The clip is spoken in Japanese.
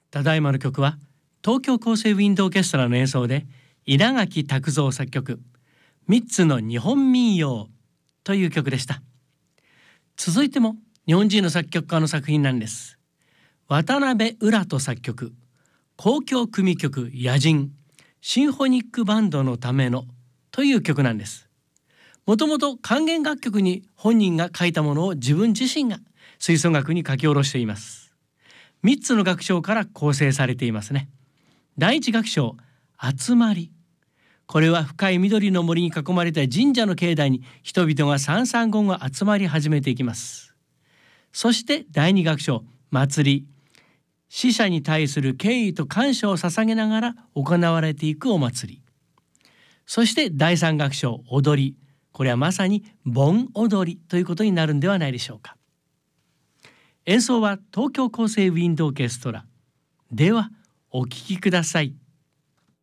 ただいまの曲は東京厚生ウィンドオーケストラの演奏で稲垣拓三作曲3つの日本民謡という曲でした。続いても日本人の作曲家の作品なんです。渡辺浦人作曲交響組曲野人シンフォニックバンドのためのという曲なんです。もともと管弦楽曲に本人が書いたものを自分自身が吹奏楽に書き下ろしています。3つの楽章から構成されていますね。第一楽章集まり、これは深い緑の森に囲まれた神社の境内に人々が三々言が集まり始めていきます。そして第二楽章祭り、死者に対する敬意と感謝を捧げながら行われていくお祭り。そして第三楽章踊り、これはまさに盆踊りということになるんではないでしょうか。演奏は東京厚生ウィンドオーケストラ。ではお聴きください。